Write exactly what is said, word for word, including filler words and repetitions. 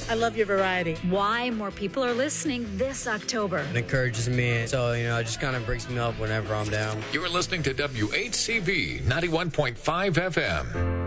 I love your variety. Why more people are listening this October. It encourages me. So, you know, it just kind of brings me up whenever I'm down. You're listening to W H C V ninety-one point five F M.